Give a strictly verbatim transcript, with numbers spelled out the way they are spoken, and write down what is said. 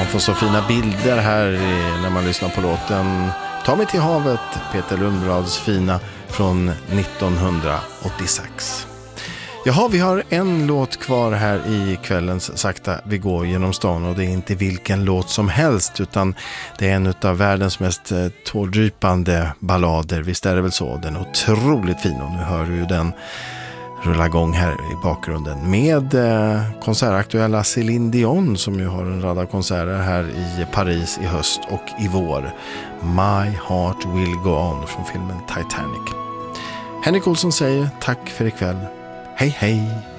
får så fina bilder här när man lyssnar på låten Ta mig till havet, Peter Lundblads fina från nittonhundraåttiosex. Jaha, vi har en låt kvar här i kvällens Sakta vi går genom stan, och det är inte vilken låt som helst utan det är en av världens mest tårdrypande ballader. Visst är det väl så? Den är otroligt fin, och nu hör du ju den rulla igång här i bakgrunden med eh, konsertaktuella Céline Dion, som ju har en rad av konserter här i Paris i höst och i vår. My Heart Will Go On från filmen Titanic. Henrik Olsson säger tack för ikväll. Hej hej!